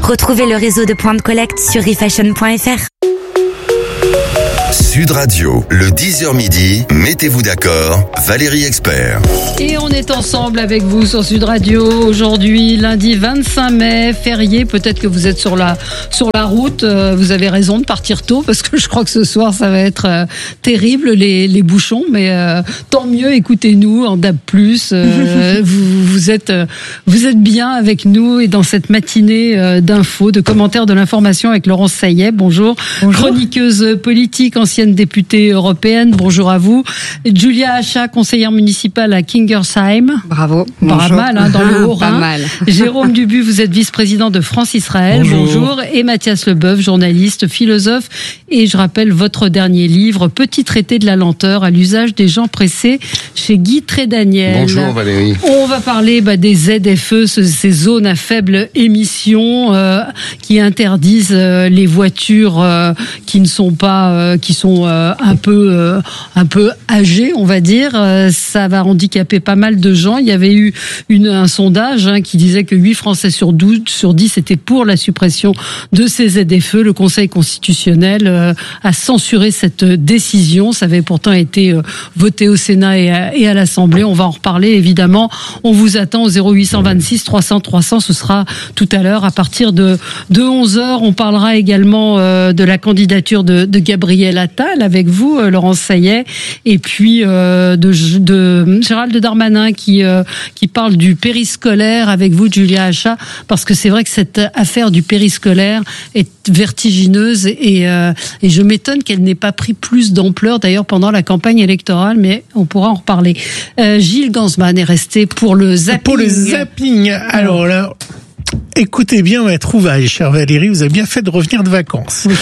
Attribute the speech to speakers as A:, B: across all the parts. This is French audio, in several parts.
A: Retrouvez le réseau de points de collecte sur refashion.fr.
B: Sud Radio, le 10h midi, mettez-vous d'accord, Valérie Expert.
C: Et on est ensemble avec vous sur Sud Radio aujourd'hui, lundi 25 mai, férié. Peut-être que vous êtes sur la route. Vous avez raison de partir tôt parce que je crois que ce soir ça va être terrible les bouchons. Mais tant mieux, écoutez-nous en DAB+. Vous êtes bien avec nous et dans cette matinée d'infos, de commentaires, de l'information avec Laurence Saillet. Bonjour. Chroniqueuse politique, ancienne députée européenne. Bonjour à vous. Julia Achat, conseillère municipale à Kingersheim.
D: Bravo.
C: Pas mal, dans le Haut-Rhin.
D: Pas mal.
C: Jérôme Dubu, vous êtes vice-président de France-Israël. Bonjour. Et Mathias Leboeuf, journaliste, philosophe. Et je rappelle votre dernier livre, Petit traité de la lenteur à l'usage des gens pressés, chez Guy Trédaniel.
E: Bonjour Valérie.
C: On va parler des ZFE, ces zones à faible émission qui interdisent les voitures qui ne sont pas, qui sont un peu âgées, on va dire. Ça va handicaper pas mal de gens. Il y avait eu un sondage qui disait que 8 Français sur 10 étaient pour la suppression de ces ZFE. Le Conseil constitutionnel a censuré cette décision. Ça avait pourtant été voté au Sénat et à l'Assemblée. On va en reparler évidemment. On vous attend au 0826 300 300. Ce sera tout à l'heure à partir de 11h. On parlera également de la candidature de Gabriel Attal avec vous, Laurence Saillet, et puis de Gérald Darmanin qui parle du périscolaire avec vous, Julia Achat, parce que c'est vrai que cette affaire du périscolaire est vertigineuse et je m'étonne qu'elle n'ait pas pris plus d'ampleur d'ailleurs pendant la campagne électorale, mais on pourra en reparler. Gilles Gansman est resté pour le zapping.
F: Pour le zapping. Alors là, écoutez bien ma trouvaille, chère Valérie, vous avez bien fait de revenir de vacances. Oui.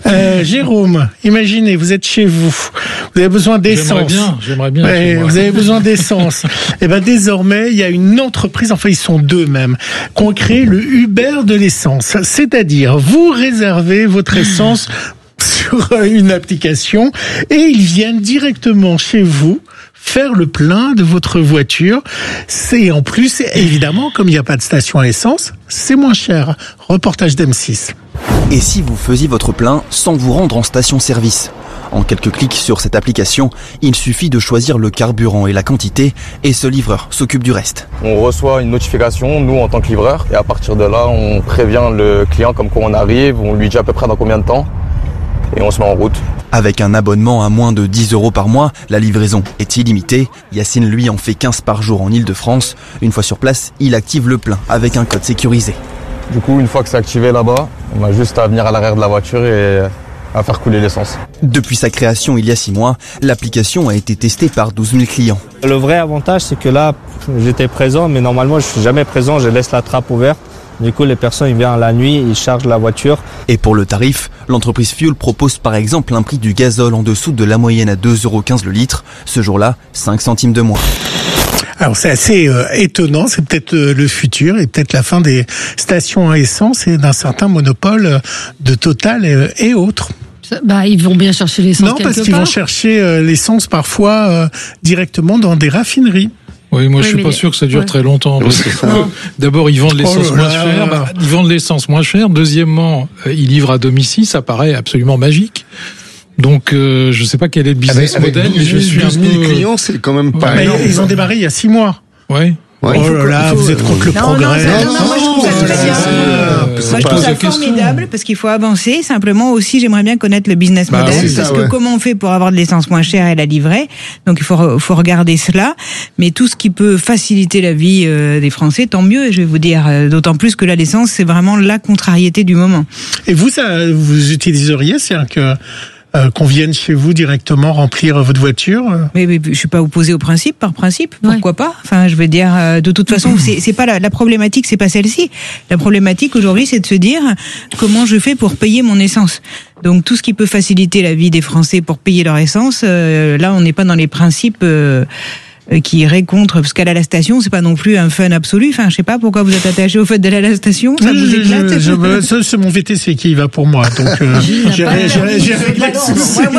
F: Jérôme, imaginez, vous êtes chez vous avez besoin d'essence.
E: J'aimerais bien.
F: Ouais, vous avez besoin d'essence. Et ben désormais, il y a une entreprise, enfin ils sont deux même, qui ont créé le Uber de l'essence. C'est-à-dire, vous réservez votre essence sur une application et ils viennent directement chez vous faire le plein de votre voiture. C'est en plus, évidemment, comme il n'y a pas de station à essence, c'est moins cher. Reportage d'M6.
G: Et si vous faisiez votre plein sans vous rendre en station-service ? En quelques clics sur cette application, il suffit de choisir le carburant et la quantité, et ce livreur s'occupe du reste.
H: On reçoit une notification, nous en tant que livreur, et à partir de là, on prévient le client comme quoi on arrive, on lui dit à peu près dans combien de temps, et on se met en route.
G: Avec un abonnement à moins de 10 € par mois, la livraison est illimitée. Yacine, lui, en fait 15 par jour en Ile-de-France. Une fois sur place, il active le plein avec un code sécurisé.
H: Du coup, une fois que c'est activé là-bas, on a juste à venir à l'arrière de la voiture et à faire couler l'essence.
G: Depuis sa création il y a 6 mois, l'application a été testée par 12 000 clients.
I: Le vrai avantage, c'est que là, j'étais présent, mais normalement, je suis jamais présent, je laisse la trappe ouverte. Du coup, les personnes, ils viennent la nuit, ils chargent la voiture.
G: Et pour le tarif, l'entreprise Fuel propose par exemple un prix du gazole en dessous de la moyenne à 2,15 € le litre. Ce jour-là, 5 centimes de moins.
F: Alors c'est assez étonnant, c'est peut-être le futur et peut-être la fin des stations à essence et d'un certain monopole de Total et autres.
C: Ils vont bien chercher l'essence quelque part.
F: Non, parce qu'ils vont chercher l'essence parfois directement dans des raffineries.
E: Oui, moi je suis pas sûr que ça dure très longtemps. Parce que, d'abord, ils vendent l'essence moins chère. Ils vendent l'essence moins chère. Deuxièmement, ils livrent à domicile. Ça paraît absolument magique. Donc, je sais pas quel est le business model, mais je suis un peu. Clients, c'est quand même pas.
F: Mais ils ont démarré il y a 6 mois.
E: Oui.
F: Oh là là, vous êtes contre le progrès.
J: Moi je trouve ça très bien. Moi je trouve ça formidable parce qu'il faut avancer. Simplement aussi, j'aimerais bien connaître le business model parce que comment on fait pour avoir de l'essence moins chère et la livrer. Donc il faut regarder cela. Mais tout ce qui peut faciliter la vie des Français, tant mieux. Je vais vous dire, d'autant plus que là l'essence c'est vraiment la contrariété du moment.
F: Et vous, ça, vous utiliseriez, c'est-à-dire que qu'on vienne chez vous directement remplir votre voiture?
J: Mais je suis pas opposé au principe, par principe. Pourquoi pas? Enfin, je veux dire, de toute façon, c'est pas la problématique, c'est pas celle-ci. La problématique aujourd'hui, c'est de se dire comment je fais pour payer mon essence. Donc tout ce qui peut faciliter la vie des Français pour payer leur essence, là, on n'est pas dans les principes qui irait contre, parce qu'aller à la station, c'est pas non plus un fun absolu. Enfin, je sais pas pourquoi vous êtes attaché au fait d'aller à la station. Ça vous éclate?
F: Ça, c'est mon VTC qui y va pour moi. Donc, j'ai réglé.
J: Moi,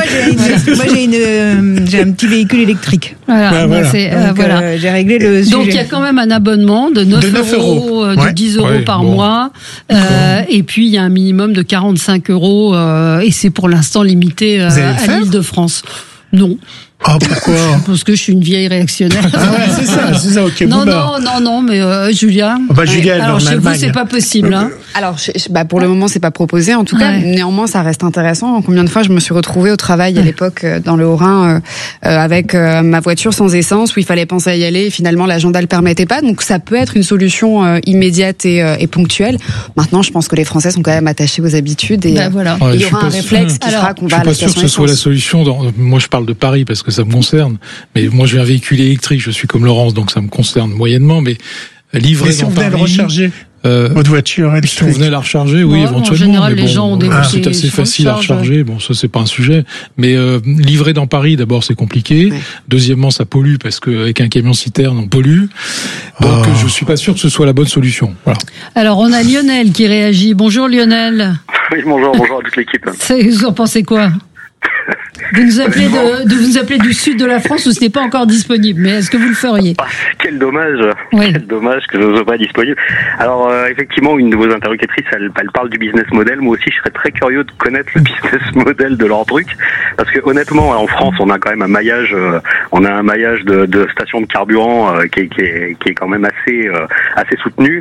J: j'ai un petit véhicule électrique.
C: Voilà.
J: J'ai réglé le sujet.
C: Donc il y a quand même un abonnement de 9 euros, de 10 euros par mois, et puis il y a un minimum de 45 euros, et c'est pour l'instant limité à l'Île-de-France. Non.
F: Ah, pourquoi?
C: Parce que je suis une vieille réactionnaire.
F: Ah ouais, c'est ça, ok.
C: Non, mais Julia.
F: Julia,
C: alors chez vous, c'est pas possible. Hein.
D: Alors, pour le moment, c'est pas proposé. En tout cas, néanmoins, ça reste intéressant. Combien de fois je me suis retrouvée au travail à l'époque dans le Haut-Rhin avec ma voiture sans essence, où il fallait penser à y aller. Et finalement, l'agenda le permettait pas. Donc, ça peut être une solution immédiate et ponctuelle. Maintenant, je pense que les Français sont quand même attachés aux habitudes et il y aura un réflexe qui fera qu'on va à la station.
E: Je suis pas sûr que ce soit la solution. Moi, je parle de Paris parce que ça me concerne. Mais moi, j'ai un véhicule électrique. Je suis comme Laurence, donc ça me concerne moyennement. Mais livrer dans Paris.
F: Le recharger. Votre voiture électrique.
E: Si on venait la recharger, oui, éventuellement. En
C: général,
E: mais
C: les gens ont des
E: c'est assez facile à recharger. Bon, ça, c'est pas un sujet. Mais livrer dans Paris, d'abord, c'est compliqué. Oui. Deuxièmement, ça pollue parce qu'avec un camion-citerne, on pollue. Donc, je suis pas sûr que ce soit la bonne solution. Voilà.
C: Alors, on a Lionel qui réagit. Bonjour, Lionel.
K: Oui, bonjour à toute l'équipe.
C: Vous en pensez quoi? Vous nous appelez du sud de la France où ce n'est pas encore disponible, mais est-ce que vous le feriez?
K: Quel dommage, quel dommage que ce ne soit pas disponible. Alors effectivement, une de vos interlocutrices, elle parle du business model. Moi aussi, je serais très curieux de connaître le business model de leur truc, parce que honnêtement, en France, on a quand même un maillage, de stations de carburant qui est quand même assez soutenu.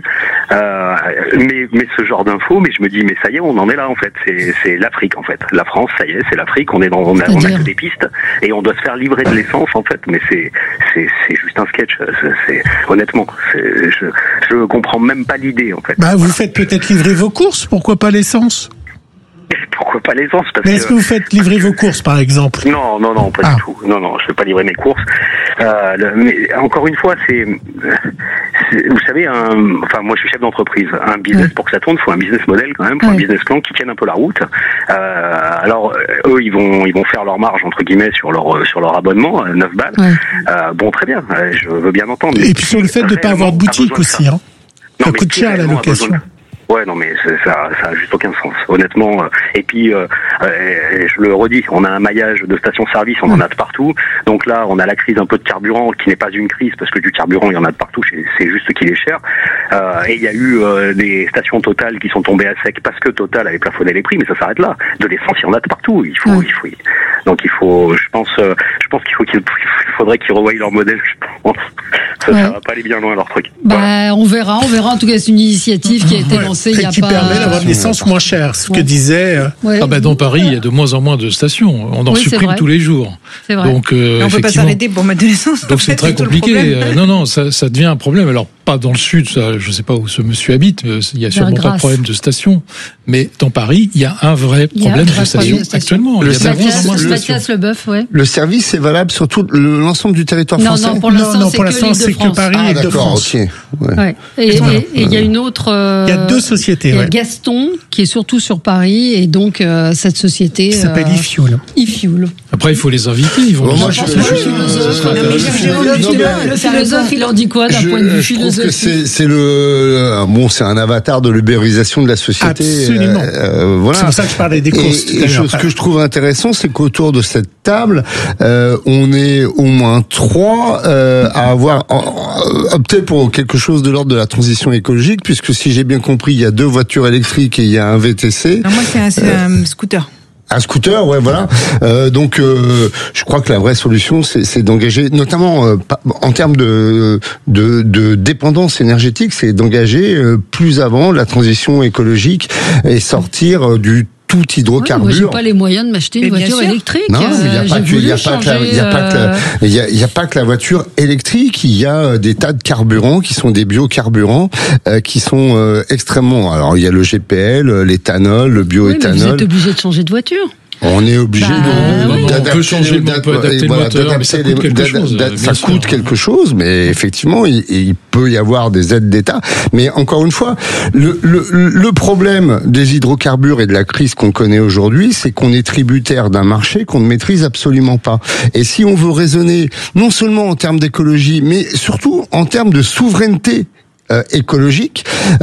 K: Mais ce genre d'infos, mais je me dis, mais ça y est, on en est là en fait. C'est l'Afrique en fait. La France, ça y est, c'est l'Afrique. On a que des pistes et on doit se faire livrer de l'essence en fait, mais c'est juste un sketch. Honnêtement, je comprends même pas l'idée en fait.
F: Vous faites peut-être livrer vos courses, pourquoi pas l'essence?
K: Pourquoi pas l'essence?
F: Mais est-ce que vous faites livrer vos courses, par exemple?
K: Non, pas du tout. Non, je fais pas livrer mes courses. Mais encore une fois, vous savez, moi je suis chef d'entreprise. Un business, pour que ça tourne, il faut un business model quand même, un business plan qui tienne un peu la route. Alors eux, ils vont faire leur marge entre guillemets sur leur abonnement, 9 balles. Bon, très bien, je veux bien entendre.
F: Et puis sur le fait de ne pas avoir de boutique aussi, hein. Ça coûte cher la location.
K: Ouais, non, mais ça a juste aucun sens, honnêtement. Et puis, je le redis, on a un maillage de stations-service, on en a de partout. Donc là, on a la crise un peu de carburant, qui n'est pas une crise, parce que du carburant, il y en a de partout, c'est juste qu'il est cher. Et il y a eu des stations Total qui sont tombées à sec parce que Total avait plafonné les prix, mais ça s'arrête là. De l'essence, il y en a de partout. Donc je pense qu'il faudrait qu'ils revoient leur modèle, je pense. Ça va pas aller bien loin, leur truc.
C: Voilà. On verra. En tout cas, c'est une initiative qui a été lancée il y a
F: qui permet d'avoir de l'essence moins chère, ce que disait.
E: Dans Paris, il y a de moins en moins de stations. On en supprime tous les jours.
C: C'est vrai.
E: Donc,
J: on peut pas s'arrêter pour mettre de l'essence.
E: Donc c'est très compliqué. Non, ça devient un problème. Alors pas dans le sud, ça, je sais pas où ce monsieur habite. Il y a sûrement pas de problème de station. Mais dans Paris, il y a un vrai problème de station actuellement.
C: Le Mathias Leboeuf,
L: Le service est valable sur tout l'ensemble du territoire français.
C: Non, pour l'instant, c'est que Paris et
L: Île-de-France.
C: Et il y a une autre.
F: Il y a deux sociétés.
C: Il y a Gaston qui est surtout sur Paris et donc cette société
F: qui s'appelle e-Fuel.
E: Après, il faut les inviter. Ils vont.
C: Le philosophe, il en dit quoi d'un point de vue philosophique?
L: C'est un avatar de l'ubérisation de la société.
F: Absolument.
L: Voilà.
F: C'est pour ça que je parlais des courses.
L: Et ce que je trouve intéressant, c'est qu'autour de cette table, on est au moins 3 à avoir opté pour quelque chose de l'ordre de la transition écologique, puisque si j'ai bien compris, il y a 2 voitures électriques et il y a un VTC.
J: Non, moi, c'est un scooter.
L: Un scooter, ouais, voilà. Donc, je crois que la vraie solution, c'est d'engager, notamment en termes de dépendance énergétique, c'est d'engager plus avant la transition écolique et sortir du tout hydrocarbure.
C: Moi, j'ai pas les moyens de m'acheter une voiture électrique.
L: Non, il n'y a pas que la voiture électrique. Il y a des tas de carburants qui sont des biocarburants qui sont extrêmement. Alors, il y a le GPL, l'éthanol, le bioéthanol.
C: Oui, mais vous êtes obligé de changer de voiture.
L: On est obligé
E: d'adapter le moteur, mais ça coûte quelque chose.
L: Ça coûte quelque chose, mais effectivement, il peut y avoir des aides d'État. Mais encore une fois, le problème des hydrocarbures et de la crise qu'on connaît aujourd'hui, c'est qu'on est tributaire d'un marché qu'on ne maîtrise absolument pas. Et si on veut raisonner non seulement en termes d'écologie, mais surtout en termes de souveraineté écologique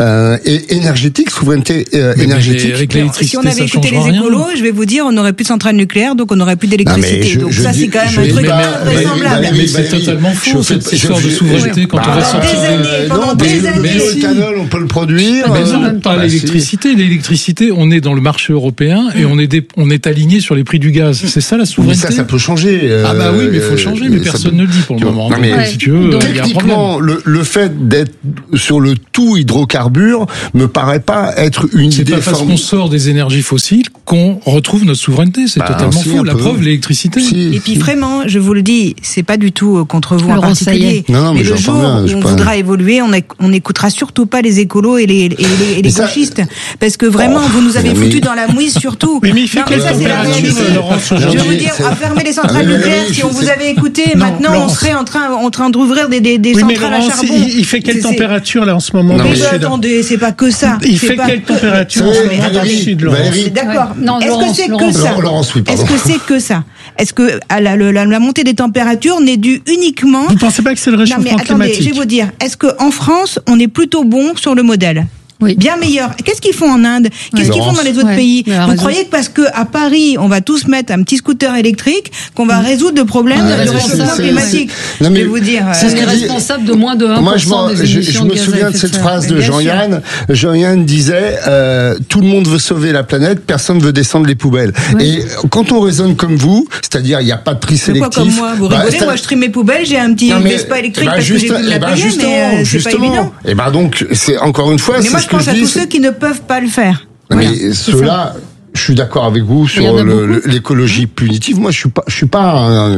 L: et énergétique, souveraineté énergétique.
E: Avec l'électricité,
J: si on avait écouté les écolos, je vais vous dire, on n'aurait plus de centrales nucléaires, donc on n'aurait plus d'électricité. Donc ça, c'est quand même un truc invraisemblable.
E: Mais c'est totalement faux, cette histoire de souveraineté, quand on va sortir
J: pendant des années.
L: Mais l'éthanol, on peut le produire.
E: Mais non, pas l'électricité. L'électricité, on est dans le marché européen et on est aligné sur les prix du gaz. C'est ça la souveraineté.
L: Mais ça peut changer.
E: Ah bah oui, mais il faut le changer, mais personne ne le dit pour le moment. Si tu veux, il y a un problème.
L: Le fait d'être sur le tout hydrocarbure me paraît pas être une idée.
E: C'est pas parce qu'on sort des énergies fossiles qu'on retrouve notre souveraineté. C'est totalement faux. La preuve, l'électricité.
J: Et puis vraiment, je vous le dis, c'est pas du tout contre vous en particulier.
L: Non,
J: mais le jour où on voudra évoluer, on n'écoutera surtout pas les écolos et les gauchistes, parce que vraiment, vous nous avez foutus dans la mouise surtout.
F: Mais il fait quelle température, Laurence, aujourd'hui?
J: Je veux dire, à fermer les centrales nucléaires, si on vous avait écouté, maintenant on serait en train d'ouvrir des centrales à charbon.
F: Il fait quelle température là en ce moment?
J: Mais attendez, c'est pas que ça.
F: Il fait quelle température en ce moment dans le sud, Laurence?
J: D'accord. Est-ce que c'est que ça? Est-ce que c'est que ça? Est-ce que la montée des températures n'est due uniquement...
F: Vous pensez pas que c'est le réchauffement climatique?
J: Attendez, je vais vous dire. Est-ce qu'en France, on est plutôt bon sur le modèle? Oui. Bien meilleur. Qu'est-ce qu'ils font en Inde? Qu'est-ce qu'ils font dans les autres pays? Vous croyez que parce que à Paris, on va tous mettre un petit scooter électrique, qu'on va résoudre le problème du réchauffement climatique? Je vais vous dire.
C: C'est responsable de moins de 1%
L: Moi,
C: des émissions
L: je me souviens de cette phrase de Jean-Yann. Jean-Yann disait tout le monde veut sauver la planète, personne veut descendre les poubelles. Oui. Et quand on raisonne comme vous, c'est-à-dire il n'y a pas de prix sélectif.
J: Quoi comme moi? Vous rigolez? Moi, je trie mes poubelles, j'ai un petit Vespa électrique parce que j'ai plus de la payer, mais c'est pas évident.
L: Et donc, c'est encore une fois.
J: Je pense à tous ceux qui ne peuvent pas le faire.
L: Mais voilà, ceux-là, je suis d'accord avec vous sur l'écologie punitive. Moi, je suis pas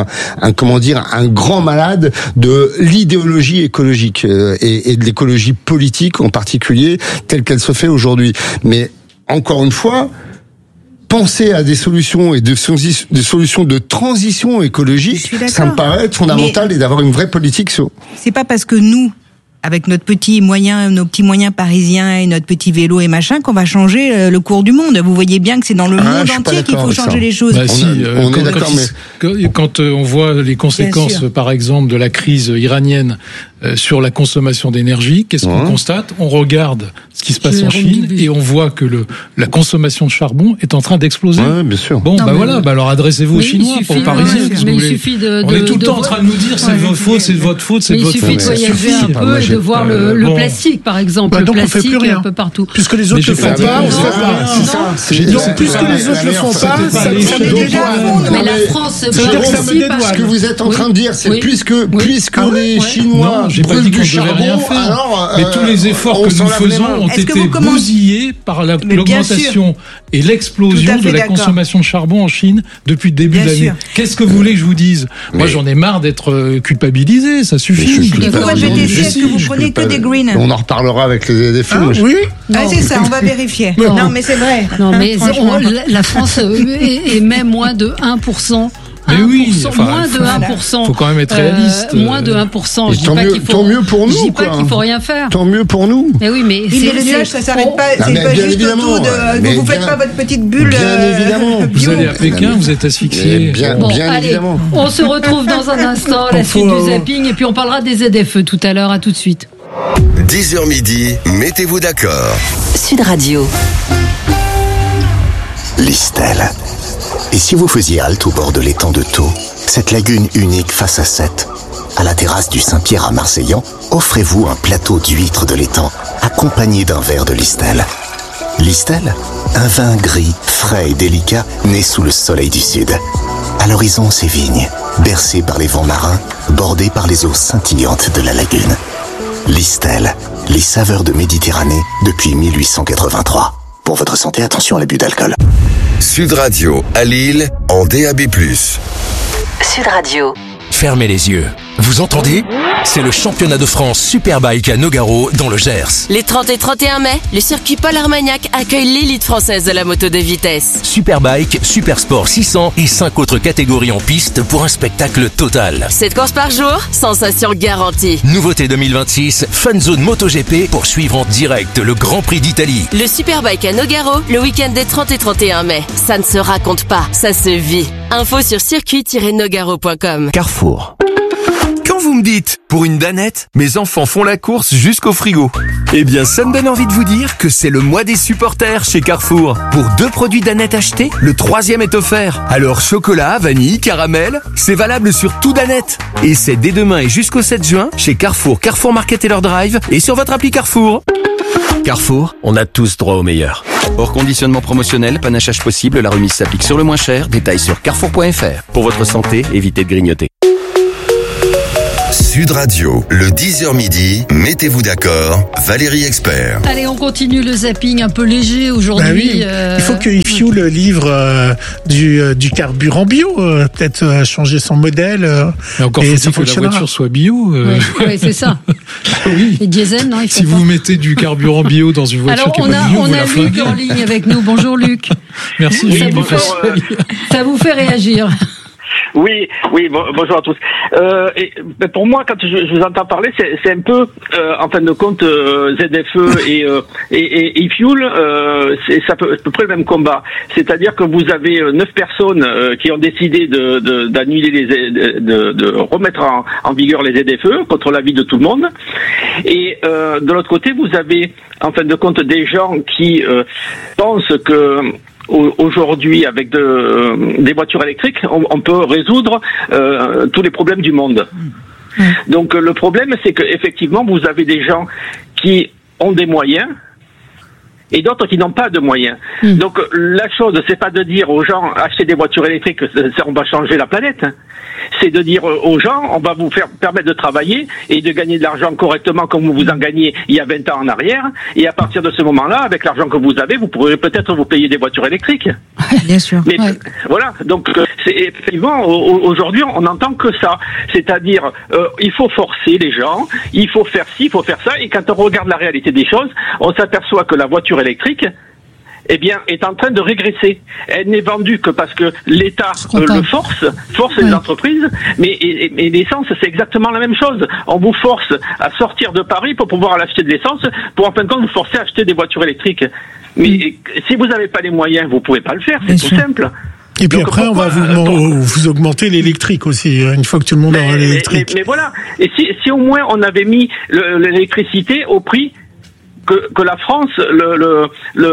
L: un grand malade de l'idéologie écologique et de l'écologie politique en particulier telle qu'elle se fait aujourd'hui. Mais encore une fois, penser à des solutions et des solutions de transition écologique, ça me paraît être fondamental et d'avoir une vraie politique sur.
J: C'est pas parce que nous, avec nos petits moyens parisiens et notre petit vélo et machin, qu'on va changer le cours du monde. Vous voyez bien que c'est dans le monde entier qu'il faut changer les choses.
E: Bah on est d'accord, mais quand on voit les conséquences, par exemple, de la crise iranienne sur la consommation d'énergie, qu'est-ce qu'on constate? On regarde ce qui se passe en Chine et on voit que la consommation de charbon est en train d'exploser.
L: Ouais, bien sûr.
E: Bon, voilà, alors adressez-vous aux Chinois, pas aux Parisiens.
C: Mais il suffit
E: on est tout le temps en train de nous dire c'est votre faute, c'est votre faute, c'est votre faute.
C: Il suffit de voyager un peu et de voir le plastique, par exemple. Le plastique un peu partout.
F: Puisque les autres le font pas, on fait pas. Donc, puisque les autres le font pas, ça me dédouane.
C: Mais la France
L: ce que vous êtes en train de dire, c'est puisque les Chinois brûlent du charbon, alors...
E: Mais tous les efforts que nous faisons ont été bousillés par l'augmentation et l'explosion de la consommation de charbon en Chine depuis le début de l'année. Qu'est-ce que vous voulez que je vous dise? Moi, j'en ai marre d'être culpabilisé, ça suffit.
J: Et vous répétez, est-ce que vous prenez que des greens?
L: On en reparlera avec les films.
F: Oui.
J: C'est ça, on va vérifier. Non, mais c'est vrai.
C: Non, mais la France émet moins de 1%.
E: Mais oui,
C: moins de 1%.
E: Faut quand même être réaliste.
C: Moins de 1%. Je dis pas qu'il faut.
L: Tant mieux pour nous.
C: Je dis pas qu'il faut rien faire.
L: Tant mieux pour nous.
C: Mais oui, mais
J: le nuage, ça s'arrête pas. C'est pas juste autour de. Vous faites pas votre petite bulle.
L: Bien évidemment.
E: Vous allez à Pékin, vous êtes asphyxié.
L: Bien évidemment.
C: On se retrouve dans un instant, la suite du zapping, et puis on parlera des ZFE tout à l'heure. À tout de suite.
B: 10h midi, mettez-vous d'accord.
A: Sud Radio.
M: Listel. Et si vous faisiez halte au bord de l'étang de Thau, cette lagune unique face à Sète, à la terrasse du Saint-Pierre à Marseillan, offrez-vous un plateau d'huîtres de l'étang, accompagné d'un verre de Listel. Listel, un vin gris, frais et délicat, né sous le soleil du sud. À l'horizon, ses vignes, bercées par les vents marins, bordées par les eaux scintillantes de la lagune. Listel, les saveurs de Méditerranée depuis 1883. Pour votre santé, attention à l'abus d'alcool.
B: Sud Radio, à Lille, en DAB+.
A: Sud Radio.
N: Fermez les yeux. Vous entendez ? C'est le championnat de France Superbike à Nogaro dans le Gers.
O: Les 30 et 31 mai, le circuit Paul Armagnac accueille l'élite française de la moto de vitesse.
N: Superbike, Supersport 600 et 5 autres catégories en piste pour un spectacle total.
O: 7 courses par jour, sensation garantie.
N: Nouveauté 2026, Fun Zone MotoGP pour suivre en direct le Grand Prix d'Italie.
O: Le Superbike à Nogaro, le week-end des 30 et 31 mai. Ça ne se raconte pas, ça se vit. Info sur circuit-nogaro.com.
N: Carrefour. Quand vous me dites, pour une danette, mes enfants font la course jusqu'au frigo. Eh bien, ça me donne envie de vous dire que c'est le mois des supporters chez Carrefour. Pour 2 produits danette achetés, le 3e est offert. Alors, chocolat, vanille, caramel, c'est valable sur tout danette. Et c'est dès demain et jusqu'au 7 juin, chez Carrefour, Carrefour Market et leur drive, et sur votre appli Carrefour. Carrefour, on a tous droit au meilleur. Hors conditionnement promotionnel, panachage possible, la remise s'applique sur le moins cher. Détails sur carrefour.fr. Pour votre santé, évitez de grignoter.
B: Sud Radio, le 10h midi, mettez-vous d'accord, Valérie Expert.
C: Allez, on continue le zapping un peu léger aujourd'hui.
F: Bah oui. Il faut que eFuel livre du carburant bio, peut-être changer son modèle.
E: Mais encore faut-il que la voiture soit bio.
C: Oui, c'est ça. Oui. Et diesel, non, il faut
E: si vous mettez du carburant bio dans une voiture qui est pas bio,
C: on a Luc en ligne avec nous. Bonjour Luc.
E: Merci.
C: Oui, ça vous fait réagir.
P: Oui, bonjour à tous. Pour moi, quand je vous entends parler, c'est un peu, en fin de compte, ZFE et eFuel, c'est à peu près le même combat. C'est-à-dire que vous avez 9 personnes qui ont décidé d'annuler de remettre en vigueur les ZFE contre l'avis de tout le monde. Et de l'autre côté, vous avez, en fin de compte, des gens qui pensent que aujourd'hui, avec des voitures électriques, on peut résoudre tous les problèmes du monde. Donc le problème, c'est que effectivement, vous avez des gens qui ont des moyens et d'autres qui n'ont pas de moyens. Donc la chose, c'est pas de dire aux gens achetez des voitures électriques, on va changer la planète. C'est de dire aux gens, on va vous permettre de travailler et de gagner de l'argent correctement comme vous en gagnez il y a 20 ans en arrière. Et à partir de ce moment-là, avec l'argent que vous avez, vous pourrez peut-être vous payer des voitures électriques.
C: Bien sûr.
P: Mais voilà, donc effectivement, aujourd'hui, on n'entend que ça. C'est-à-dire, il faut forcer les gens, il faut faire ci, il faut faire ça. Et quand on regarde la réalité des choses, on s'aperçoit que la voiture électrique, est en train de régresser. Elle n'est vendue que parce que l'État le force les entreprises, mais l'essence, c'est exactement la même chose. On vous force à sortir de Paris pour pouvoir acheter de l'essence, pour en fin de compte vous forcer à acheter des voitures électriques. Mais si vous n'avez pas les moyens, vous pouvez pas le faire, c'est tout simple.
F: Et puis après, on va vous augmenter l'électrique aussi, une fois que tout le monde aura l'électrique.
P: Mais voilà. Et si au moins on avait mis l'électricité au prix que la France peut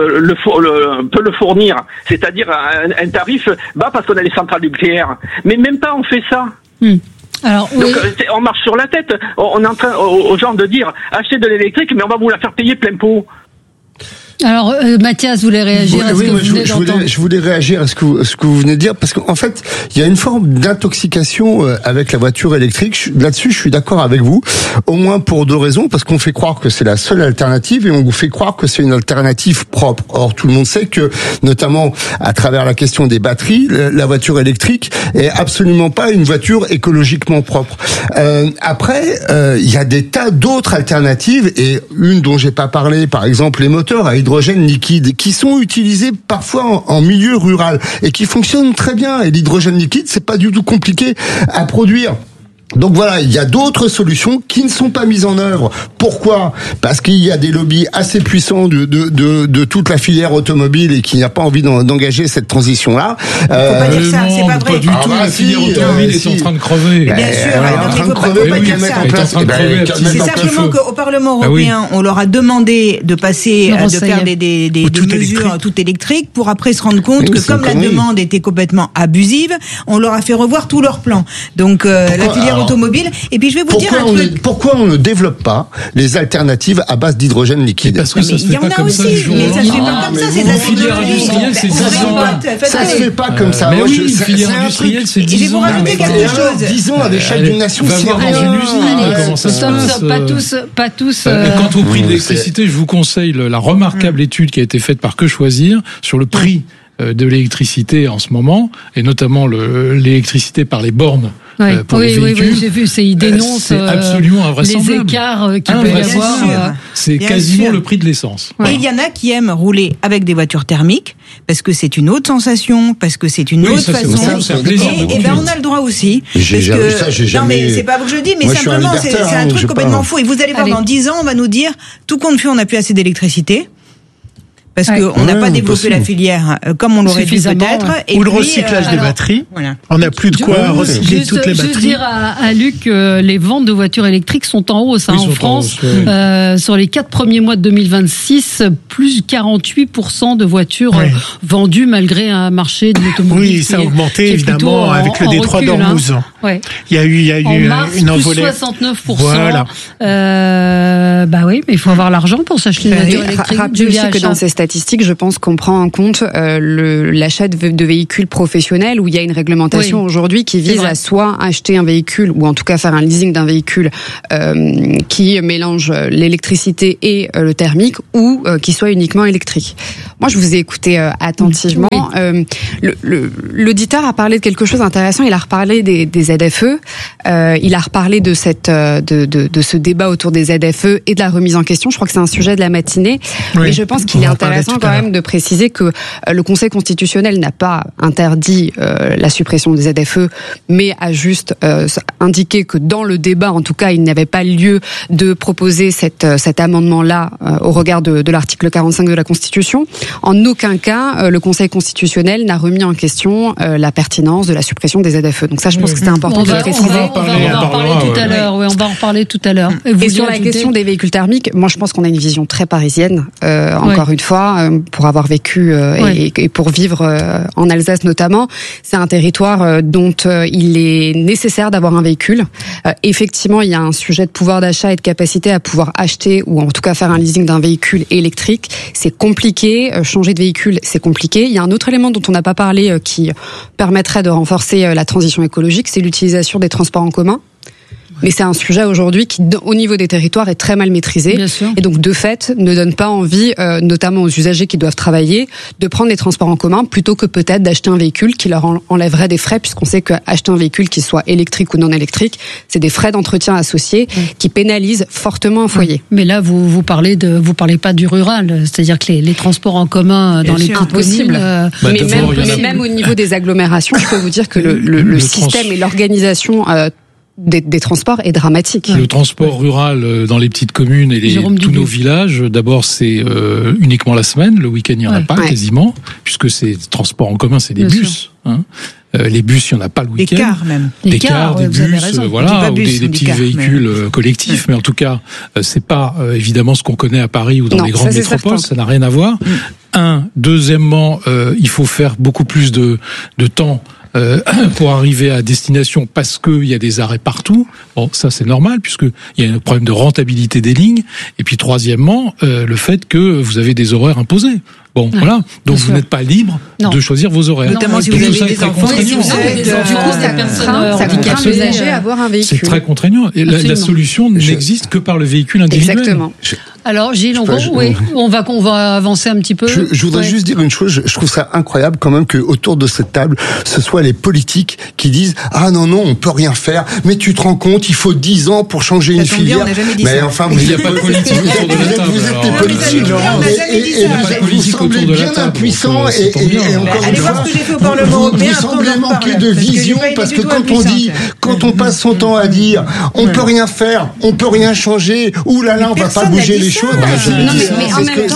P: le fournir, c'est-à-dire un tarif bas parce qu'on a les centrales nucléaires. Mais même pas on fait ça.
C: Alors,
P: donc on marche sur la tête. On est en train aux gens de dire achetez de l'électrique, mais on va vous la faire payer plein pot.
C: Alors, Mathias voulait réagir à ce que vous venez d'entendre.
L: Je voulais réagir à ce que vous venez de dire, parce qu'en fait, il y a une forme d'intoxication avec la voiture électrique. Là-dessus, je suis d'accord avec vous, au moins pour 2 raisons, parce qu'on fait croire que c'est la seule alternative, et on vous fait croire que c'est une alternative propre. Or, tout le monde sait que, notamment à travers la question des batteries, la voiture électrique est absolument pas une voiture écologiquement propre. Après, il y a des tas d'autres alternatives, et une dont j'ai pas parlé, par exemple, les moteurs à hydrogène liquide, qui sont utilisés parfois en milieu rural et qui fonctionnent très bien. Et l'hydrogène liquide, c'est pas du tout compliqué à produire. Donc voilà, il y a d'autres solutions qui ne sont pas mises en œuvre. Pourquoi ? Parce qu'il y a des lobbies assez puissants de toute la filière automobile et qui n'a pas envie d'engager cette transition-là.
J: Faut pas dire ça, c'est pas vrai.
E: Pas du tout. La filière automobile est en train de crever.
J: Bien sûr, elle est en train de crever. C'est simplement qu'au Parlement européen, on leur a demandé de passer, de faire des mesures toutes électriques pour après se rendre compte que comme la demande était complètement abusive, on leur a fait revoir tous leurs plans. Donc la filière automobile. Et puis je vais vous dire un truc.
L: Pourquoi on ne développe pas les alternatives à base d'hydrogène liquide ?
E: Parce que ça se fait pas comme ça.
J: Mais ça se fait pas comme ça. C'est la
E: filière industrielle, c'est 10 ans.
L: Ça se fait pas comme ça.
E: Mais oui, une filière industrielle, c'est 10 ans.
J: Je vais vous rajouter quelque chose.
L: 10 ans à l'échelle d'une nation.
E: Va voir dans une usine comment ça se passe.
C: Pas tous.
E: Quant au prix de l'électricité, je vous conseille la remarquable étude qui a été faite par Que Choisir sur le prix de l'électricité en ce moment, et notamment l'électricité par les bornes pour les véhicules.
C: Oui, j'ai vu, il dénonce
E: c'est absolument invraisemblable.
C: Les écarts qu'il peut y avoir.
E: C'est quasiment le prix de l'essence.
J: Et il y en a qui aiment rouler avec des voitures thermiques parce que c'est une autre sensation, parce que c'est une autre façon.
E: C'est un plaisir.
J: Et ben on a le droit aussi. Non mais c'est pas vous que je le dis, mais simplement c'est un truc complètement faux. Et vous allez voir, dans 10 ans, on va nous dire, tout compte fait, on n'a plus assez d'électricité. Parce qu'on n'a pas développé la filière comme on l'aurait dû peut-être.
F: Ou le recyclage des batteries. Voilà. On n'a plus de quoi recycler toutes les batteries.
C: Juste dire à Luc que les ventes de voitures électriques sont en hausse en France. Sur les 4 premiers mois de 2026, plus 48% de voitures vendues malgré un marché de l'automobile.
F: Oui, ça a augmenté évidemment avec le détroit d'Ormuz. Il y a eu
C: en mars,
F: une envolée.
C: Plus 69%. Voilà. Bah oui, mais il faut avoir l'argent pour s'acheter une voiture électrique.
D: Rappelez aussi que dans ces statistiques, je pense qu'on prend en compte l'achat de véhicules professionnels où il y a une réglementation aujourd'hui qui vise à soit acheter un véhicule ou en tout cas faire un leasing d'un véhicule qui mélange l'électricité et le thermique ou qui soit uniquement électrique. Moi, je vous ai écouté attentivement. L'auditeur a parlé de quelque chose d'intéressant. Il a reparlé des ZFE. Il a reparlé de ce débat autour des ZFE et de la remise en question. Je crois que c'est un sujet de la matinée. Mais je pense qu'il est intéressant quand même de préciser que le Conseil constitutionnel n'a pas interdit la suppression des ZFE, mais a juste indiqué que dans le débat, en tout cas, il n'avait pas lieu de proposer cet amendement-là au regard de l'article 45 de la Constitution. En aucun cas, le Conseil constitutionnel n'a remis en question la pertinence de la suppression des ZFE. Donc ça, je pense que c'est important de le préciser.
C: On va en reparler tout à l'heure. Oui, on va en reparler tout à l'heure.
D: Et sur la question des véhicules thermiques, moi, je pense qu'on a une vision très parisienne. Encore une fois, pour avoir vécu et pour vivre en Alsace notamment, c'est un territoire dont il est nécessaire d'avoir un véhicule. Effectivement, il y a un sujet de pouvoir d'achat et de capacité à pouvoir acheter ou en tout cas faire un leasing d'un véhicule électrique. C'est compliqué. Changer de véhicule, c'est compliqué. Il y a un autre élément dont on n'a pas parlé qui permettrait de renforcer la transition écologique, c'est l'utilisation des transports en commun. Mais c'est un sujet aujourd'hui qui, au niveau des territoires, est très mal maîtrisé. Et donc, de fait, ne donne pas envie, notamment aux usagers qui doivent travailler, de prendre les transports en commun plutôt que peut-être d'acheter un véhicule qui leur enlèverait des frais, puisqu'on sait qu'acheter un véhicule qui soit électrique ou non électrique, c'est des frais d'entretien associés qui pénalisent fortement un foyer.
C: Mais là, vous parlez pas du rural, c'est-à-dire que les transports en commun dans les petites communes,
D: mais même au niveau des agglomérations, je peux vous dire que le système et l'organisation des transports est dramatique.
E: Le transport rural dans les petites communes et tous nos villages, d'abord c'est uniquement la semaine, le week-end il n'y en a pas quasiment, puisque c'est transport en commun, c'est des bus. Les bus, il n'y en a pas le week-end.
J: Des cars même.
E: Des cars, des bus, voilà, ou des petits véhicules collectifs, mais en tout cas, c'est pas évidemment ce qu'on connaît à Paris ou dans les grandes métropoles, ça n'a rien à voir. Deuxièmement, il faut faire beaucoup plus de temps pour arriver à destination parce qu'il y a des arrêts partout. Bon, ça c'est normal puisque il y a un problème de rentabilité des lignes. Et puis troisièmement, le fait que vous avez des horaires imposés. Bon, voilà. Donc vous n'êtes pas libre de choisir vos horaires.
J: Notamment si vous avez des enfants.
D: Du coup, ça contraint les usagers à avoir un véhicule.
E: C'est très contraignant. Et la solution n'existe que par le véhicule individuel.
D: Exactement.
C: Alors, Gilles, on va avancer un petit peu.
L: Je voudrais juste dire une chose. Je trouve ça incroyable quand même que autour de cette table, ce soit les politiques qui disent ah non, on peut rien faire. Mais tu te rends compte, il faut 10 ans pour changer une filière. Mais enfin,
E: il n'y a pas de politique autour de la table.
L: Vous êtes des politiques et vous semblez bien impuissants et encore une fois, vous semblez manquer de vision parce que quand on passe son temps à dire on peut rien faire, on peut rien changer, ou là on va pas bouger les choses.
C: Mais en même temps,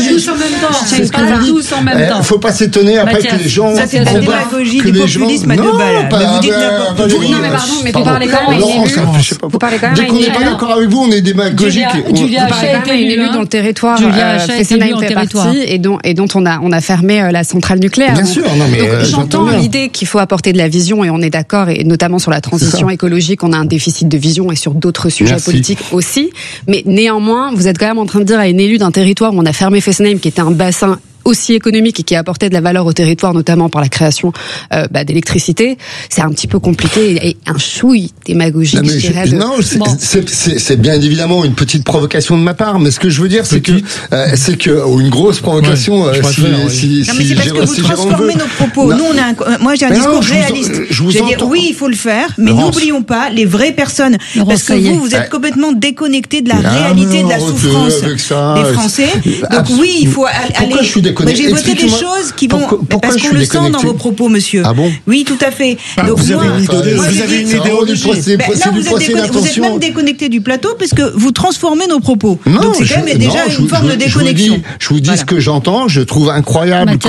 C: pas tous en même temps.
L: Faut pas s'étonner après que les gens.
J: Ça c'est la démagogie du populisme à 2 balles.
D: Vous dites n'importe quoi. Non mais pardon, mais vous parlez quand même à une élue. Vous parlez quand même à une élue.
L: Dès qu'on n'est pas d'accord avec vous, on est démagogique.
D: Julia Hachet a été une élue dans le territoire. Fessenheim fait partie et dont on a fermé la centrale nucléaire.
L: Bien sûr, non mais
D: j'entends l'idée qu'il faut apporter de la vision et on est d'accord, et notamment sur la transition écologique, on a un déficit de vision et sur d'autres sujets politiques aussi. Mais néanmoins, vous êtes quand même en train de dire à une élue d'un territoire où on a fermé Fessenheim, qui était un bassin aussi économique et qui apportait de la valeur au territoire, notamment par la création d'électricité, c'est un petit peu compliqué et un chouille démagogique.
L: Non, c'est bien évidemment une petite provocation de ma part, mais ce que je veux dire, c'est que ou une grosse provocation.
J: Non, mais c'est parce que vous transformez nos propos. Nous, moi, j'ai un discours réaliste. Je veux dire, oui, il faut le faire, mais n'oublions pas les vraies personnes, parce que vous êtes complètement déconnectés de la réalité de la souffrance des Français. Donc oui, il faut aller.
L: Pourquoi je suis déconnecté?
J: J'ai voté des choses qui vont parce qu'on le sent dans vos propos, monsieur.
L: Ah bon?
J: Oui, tout à fait.
F: Donc vous avez une idéologie.
J: Vous êtes même déconnecté du plateau parce que vous transformez nos propos. Donc c'est quand même déjà une forme de déconnexion.
L: Je vous dis ce que j'entends. Je trouve incroyable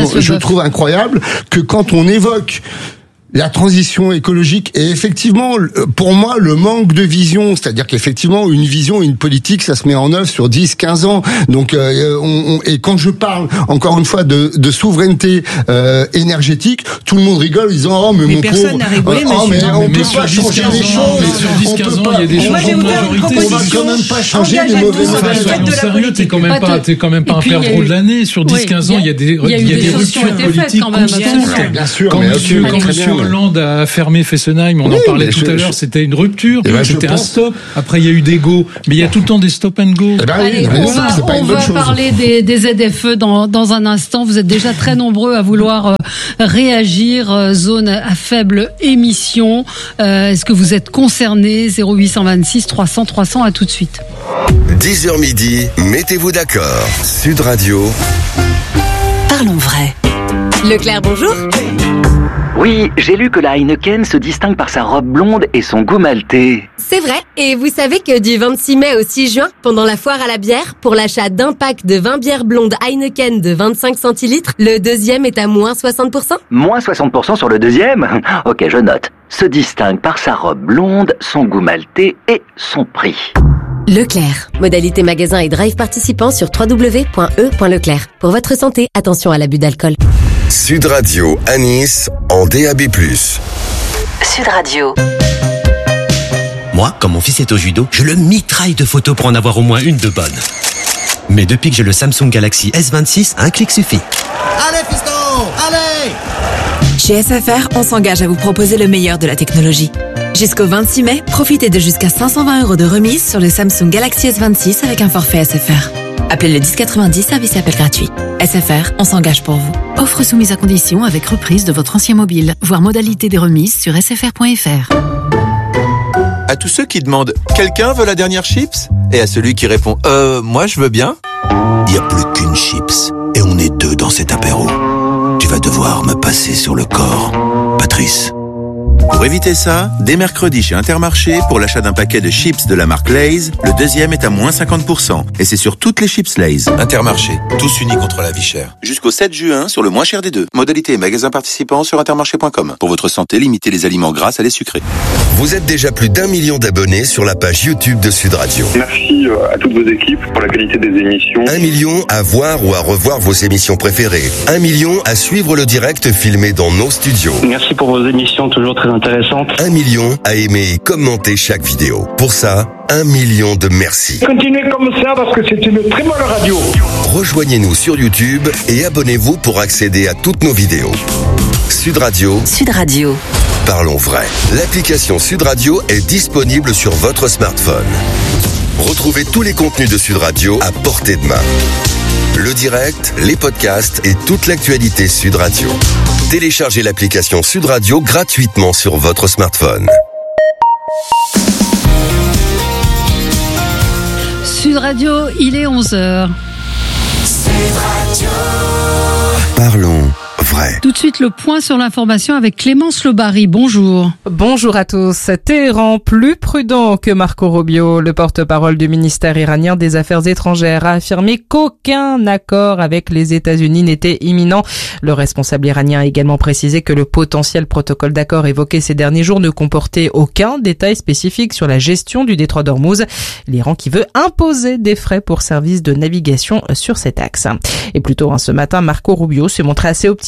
L: que quand on évoque la transition écologique et effectivement, pour moi, le manque de vision, c'est-à-dire qu'effectivement, une vision, une politique, ça se met en œuvre sur 10, 15 ans. Donc, et quand je parle, encore une fois, de souveraineté énergétique, tout le monde rigole en disant, mais mon
J: personne n'a rigolé,
L: mais on peut pas changer les choses.
E: Sur 10-15 ans, il y a des changements de majorité.
L: On va quand même pas changer les mauvais modèles.
E: Sérieux, t'es quand même pas un perdreau de l'année. Sur 10-15 ans, il y a des ruptures politiques constantes.
L: Bien sûr,
E: quand monsieur Hollande a fermé Fessenheim, on en parlait tout à l'heure, c'était une rupture, c'était un stop. Après, il y a eu des go, mais il y a tout le temps des stop and go.
C: Allez, on va parler des ZFE dans un instant. Vous êtes déjà très nombreux à vouloir réagir. Zone à faible émission. Est-ce que vous êtes concernés? 0826 300 300, à tout de suite.
B: 10h midi, mettez-vous d'accord. Sud Radio.
A: Parlons vrai.
O: Leclerc, bonjour.
Q: Oui, j'ai lu que la Heineken se distingue par sa robe blonde et son goût maltais.
O: C'est vrai, et vous savez que du 26 mai au 6 juin, pendant la foire à la bière, pour l'achat d'un pack de 20 bières blondes Heineken de 25 centilitres, le deuxième est à moins 60%.
Q: Moins 60% sur le deuxième? Ok, je note. Se distingue par sa robe blonde, son goût maltais et son prix.
O: Leclerc. Modalité magasin et drive participant sur www.e.leclerc. Pour votre santé, attention à l'abus d'alcool.
B: Sud Radio à Nice en DAB+.
A: Sud Radio.
R: Moi, quand mon fils est au judo, je le mitraille de photos pour en avoir au moins une de bonne. Mais depuis que j'ai le Samsung Galaxy S26, un clic suffit.
S: Allez, fiston, allez!
T: Chez SFR, on s'engage à vous proposer le meilleur de la technologie. Jusqu'au 26 mai, profitez de jusqu'à 520 € de remise sur le Samsung Galaxy S26 avec un forfait SFR. Appelez le 1090, service et appel gratuit. SFR, on s'engage pour vous.
U: Offre soumise à condition avec reprise de votre ancien mobile. Voir modalité des remises sur sfr.fr.
V: À tous ceux qui demandent « Quelqu'un veut la dernière chips ?» et à celui qui répond « Moi je veux bien ?»
W: Il n'y a plus qu'une chips et on est deux dans cet apéro. Tu vas devoir me passer sur le corps, Patrice.
V: Pour éviter ça, dès mercredi chez Intermarché, pour l'achat d'un paquet de chips de la marque Lay's, le deuxième est à moins 50%. Et c'est sur toutes les chips Lay's. Intermarché, tous unis contre la vie chère. Jusqu'au 7 juin, sur le moins cher des deux. Modalité et magasin participants sur intermarché.com. Pour votre santé, limitez les aliments gras à les sucrés.
B: Vous êtes déjà plus d'1 million d'abonnés sur la page YouTube de Sud Radio.
X: Merci à toutes vos équipes pour la qualité des émissions.
B: 1 million à voir ou à revoir vos émissions préférées. 1 million à suivre le direct filmé dans nos studios.
X: Merci pour vos émissions toujours très intéressantes.
B: 1 million à aimer et commenter chaque vidéo. Pour ça, 1 million de merci.
X: Continuez comme ça parce que c'est une très bonne radio.
B: Rejoignez-nous sur YouTube et abonnez-vous pour accéder à toutes nos vidéos. Sud Radio.
A: Sud Radio.
B: Parlons vrai. L'application Sud Radio est disponible sur votre smartphone. Retrouvez tous les contenus de Sud Radio à portée de main. Le direct, les podcasts et toute l'actualité Sud Radio. Téléchargez l'application Sud Radio gratuitement sur votre smartphone.
C: Sud Radio, il est 11h.
B: Sud Radio. Parlons vrai.
C: Tout de suite, le point sur l'information avec Clémence Lobary. Bonjour.
Y: Bonjour à tous. Téhéran plus prudent que Marco Rubio. Le porte-parole du ministère iranien des Affaires étrangères a affirmé qu'aucun accord avec les États-Unis n'était imminent. Le responsable iranien a également précisé que le potentiel protocole d'accord évoqué ces derniers jours ne comportait aucun détail spécifique sur la gestion du détroit d'Ormuz. L'Iran qui veut imposer des frais pour services de navigation sur cet axe. Et plus tôt, ce matin, Marco Rubio s'est montré assez optimiste sur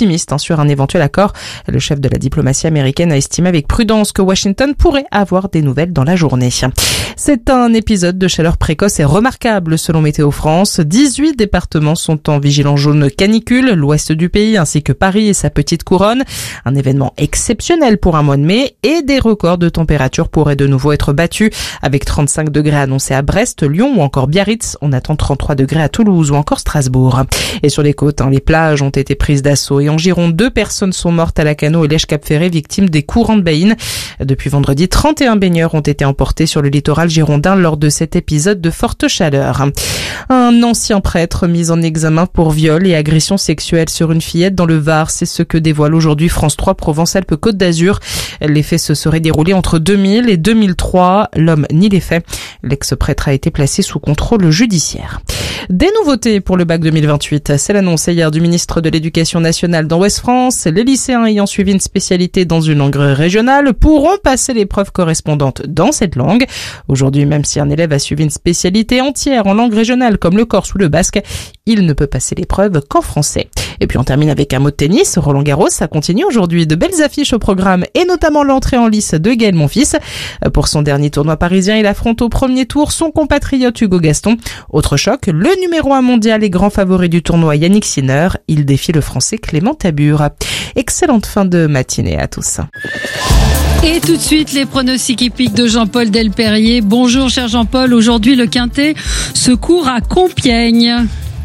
Y: sur un éventuel accord. Le chef de la diplomatie américaine a estimé avec prudence que Washington pourrait avoir des nouvelles dans la journée. C'est un épisode de chaleur précoce et remarquable selon Météo France. 18 départements sont en vigilance jaune canicule, l'ouest du pays ainsi que Paris et sa petite couronne. Un événement exceptionnel pour un mois de mai et des records de température pourraient de nouveau être battus avec 35 degrés annoncés à Brest, Lyon ou encore Biarritz. On attend 33 degrés à Toulouse ou encore Strasbourg. Et sur les côtes, les plages ont été prises d'assaut et en Gironde, 2 personnes sont mortes à Lacanau et Lèche-Cap-Ferré victimes des courants de Baïne. Depuis vendredi, 31 baigneurs ont été emportés sur le littoral girondin lors de cet épisode de forte chaleur. Un ancien prêtre mis en examen pour viol et agression sexuelle sur une fillette dans le Var, c'est ce que dévoile aujourd'hui France 3 Provence-Alpes-Côte d'Azur. Les faits se seraient déroulés entre 2000 et 2003. L'homme nie les faits. L'ex-prêtre a été placé sous contrôle judiciaire. Des nouveautés pour le bac 2028. C'est l'annonce hier du ministre de l'Éducation nationale dans Ouest France. Les lycéens ayant suivi une spécialité dans une langue régionale pourront passer l'épreuve correspondante dans cette langue. Aujourd'hui, même si un élève a suivi une spécialité entière en langue régionale comme le corse ou le basque, il ne peut passer l'épreuve qu'en français. Et puis on termine avec un mot de tennis. Roland Garros, ça continue aujourd'hui. De belles affiches au programme et notamment l'entrée en lice de Gaël Monfils. Pour son dernier tournoi parisien, il affronte au premier tour son compatriote Hugo Gaston. Autre choc, le numéro 1 mondial et grand favori du tournoi Yannick Sinner. Il défie le français Clément Tabur. Excellente fin de matinée à tous.
C: Et tout de suite, les pronostics hippiques de Jean-Paul Delperrier. Bonjour cher Jean-Paul, aujourd'hui le Quintet se court à Compiègne.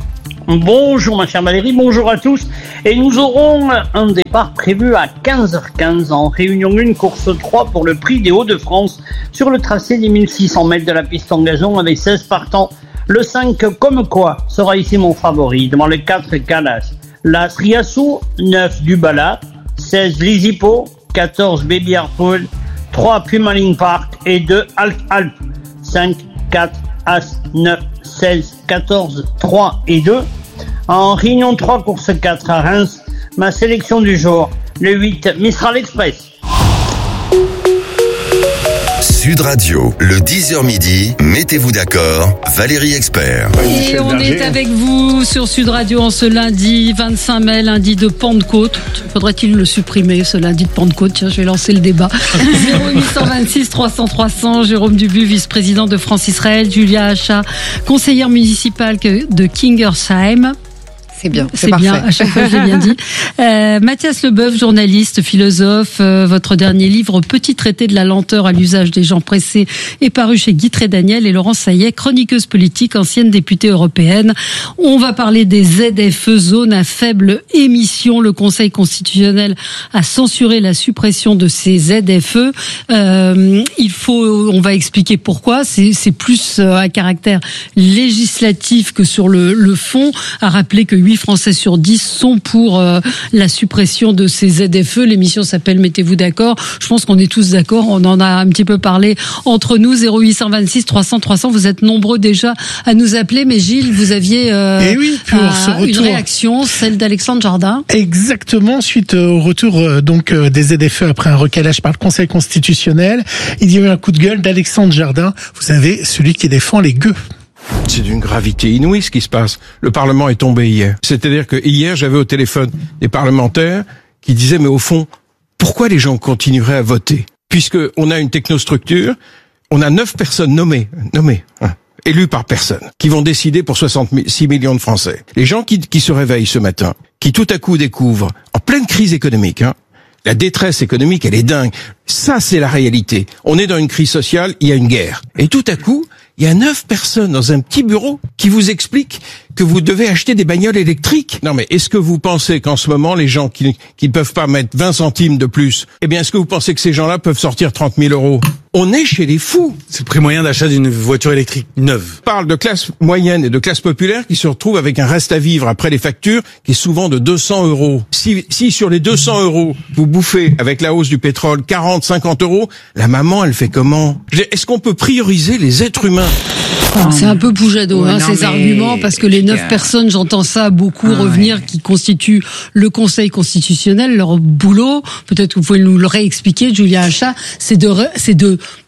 G: Bonjour ma chère Valérie, bonjour à tous. Et nous aurons un départ prévu à 15h15 en Réunion 1, course 3 pour le prix des Hauts-de-France sur le tracé des 1600 mètres de la piste en gazon avec 16 partants. Le 5 comme quoi sera ici mon favori devant le 4 Calas. L'As Riassou, 9 Dubala, 16 Lisipo, 14 Baby Harpool, 3 Pumaling Park et 2 Alp. 5, 4, As, 9, 16, 14, 3 et 2. En Réunion 3, course 4 à Reims, ma sélection du jour, le 8 Mistral Express.
B: Sud Radio, le 10h midi, mettez-vous d'accord, Valérie Expert.
C: Et on est avec vous sur Sud Radio en ce lundi 25 mai, lundi de Pentecôte. Faudrait-il le supprimer, ce lundi de Pentecôte? Tiens, je vais lancer le débat. 0826 300 300, Jérôme Dubu, vice-président de France Israël, Julia Hacha, conseillère municipale de Kingersheim.
D: C'est bien,
C: c'est bien, à chaque fois j'ai bien dit. Mathias Leboeuf, journaliste, philosophe, votre dernier livre Petit traité de la lenteur à l'usage des gens pressés est paru chez Guy Trédaniel, et Laurence Saillet, chroniqueuse politique, ancienne députée européenne. On va parler des ZFE, zones à faible émission. Le Conseil constitutionnel a censuré la suppression de ces ZFE. On va expliquer pourquoi. C'est plus à caractère législatif que sur le fond. À rappeler que 8 Français sur 10 sont pour la suppression de ces ZFE. L'émission s'appelle Mettez-vous d'accord. Je pense qu'on est tous d'accord. On en a un petit peu parlé entre nous. 0826 300 300. Vous êtes nombreux déjà à nous appeler. Mais Gilles, vous aviez une réaction, celle d'Alexandre Jardin.
F: Exactement. Suite au retour des ZFE après un recalage par le Conseil constitutionnel, il y a eu un coup de gueule d'Alexandre Jardin. Vous savez, celui qui défend les gueux.
H: C'est d'une gravité inouïe ce qui se passe. Le Parlement est tombé hier. C'est-à-dire que hier, j'avais au téléphone des parlementaires qui disaient, mais au fond, pourquoi les gens continueraient à voter? Puisque on a une technostructure, on a 9 personnes nommées, élues par personne, qui vont décider pour 66 millions de Français. Les gens qui se réveillent ce matin, qui tout à coup découvrent, en pleine crise économique, la détresse économique, elle est dingue. Ça, c'est la réalité. On est dans une crise sociale, il y a une guerre. Et tout à coup, il y a 9 personnes dans un petit bureau qui vous expliquent que vous devez acheter des bagnoles électriques. Non mais est-ce que vous pensez qu'en ce moment, les gens qui ne peuvent pas mettre 20 centimes de plus, est-ce que vous pensez que ces gens-là peuvent sortir 30 000 euros? On est chez les fous.
I: C'est le prix moyen d'achat d'une voiture électrique neuve.
H: On parle de classe moyenne et de classe populaire qui se retrouvent avec un reste à vivre après les factures qui est souvent de 200 euros. Si sur les 200 euros, vous bouffez avec la hausse du pétrole 40, 50 euros, la maman, elle fait comment? Est-ce qu'on peut prioriser les êtres humains?
C: C'est un peu Poujado, ces arguments, parce que les 9 personnes, j'entends ça beaucoup revenir, qui constituent le Conseil constitutionnel, leur boulot, peut-être que vous pouvez nous le réexpliquer, Julia Hacha, c'est de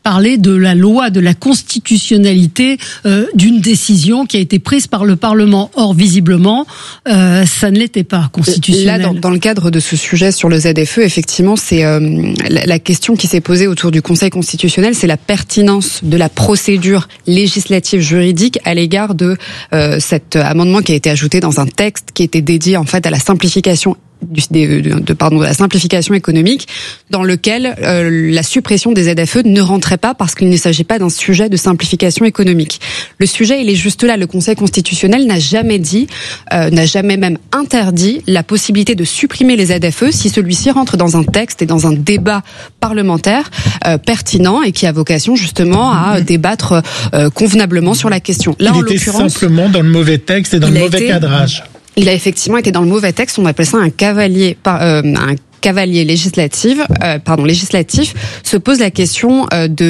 C: parler de la loi, de la constitutionnalité d'une décision qui a été prise par le Parlement. Or, visiblement, ça ne l'était pas constitutionnel.
D: Là, dans le cadre de ce sujet sur le ZFE, effectivement, c'est la question qui s'est posée autour du Conseil constitutionnel, c'est la pertinence de la procédure législative juridique à l'égard de cet amendement qui a été ajouté dans un texte qui était dédié en fait à la simplification de la simplification économique, dans lequel la suppression des ZFE ne rentrait pas parce qu'il ne s'agit pas d'un sujet de simplification économique. Le sujet, il est juste là. Le Conseil constitutionnel n'a jamais dit, n'a jamais même interdit la possibilité de supprimer les ZFE si celui-ci rentre dans un texte et dans un débat parlementaire pertinent et qui a vocation justement à débattre convenablement sur la question. Là,
F: il était simplement dans le mauvais texte et dans le mauvais cadrage.
D: Il a effectivement été dans le mauvais texte. On appelle ça un cavalier législatif. Se pose la question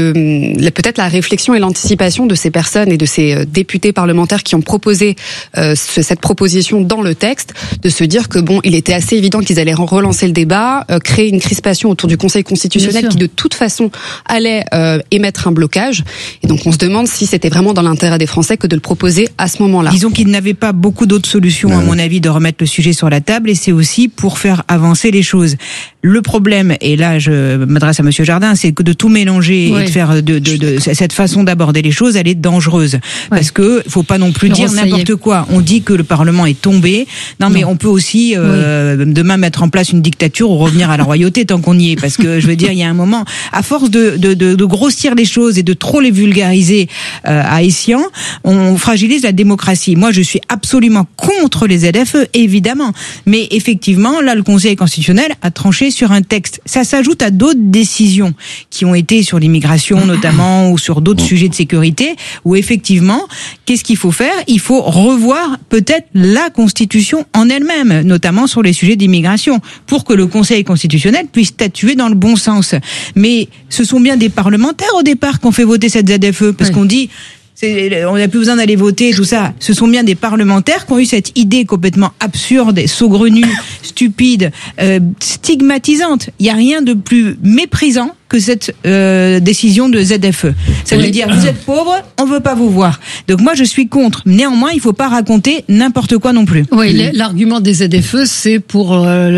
D: de peut-être la réflexion et l'anticipation de ces personnes et de ces députés parlementaires qui ont proposé cette proposition dans le texte, de se dire que il était assez évident qu'ils allaient relancer le débat, créer une crispation autour du Conseil constitutionnel qui de toute façon allait émettre un blocage. Et donc on se demande si c'était vraiment dans l'intérêt des Français que de le proposer à ce moment-là.
J: Disons qu'ils n'avaient pas beaucoup d'autres solutions, à mon avis, de remettre le sujet sur la table, et c'est aussi pour faire avancer les choses. Le problème, et là je m'adresse à Monsieur Jardin, c'est que de tout mélanger et de faire de cette façon d'aborder les choses, elle est dangereuse. Parce que faut pas non plus dire n'importe quoi. On dit que le Parlement est tombé. Non, mais on peut aussi demain mettre en place une dictature ou revenir à la royauté tant qu'on y est. Parce que je veux dire, il y a un moment, à force de grossir les choses et de trop les vulgariser à escient, on fragilise la démocratie. Moi, je suis absolument contre les ZFE, évidemment. Mais effectivement, là, le Conseil constitutionnel a tranché sur un texte. Ça s'ajoute à d'autres décisions qui ont été sur l'immigration notamment ou sur d'autres sujets de sécurité où effectivement, qu'est-ce qu'il faut faire ? Il faut revoir peut-être la Constitution en elle-même, notamment sur les sujets d'immigration, pour que le Conseil constitutionnel puisse statuer dans le bon sens. Mais ce sont bien des parlementaires au départ qui ont fait voter cette ZFE, parce qu'on dit... on n'a plus besoin d'aller voter, tout ça. Ce sont bien des parlementaires qui ont eu cette idée complètement absurde, saugrenue, stupide, stigmatisante. Il n'y a rien de plus méprisant que cette décision de ZFE. Ça veut dire, vous êtes pauvre, on veut pas vous voir. Donc moi, je suis contre. Néanmoins, il faut pas raconter n'importe quoi non plus.
C: Oui, l'argument des ZFE, c'est pour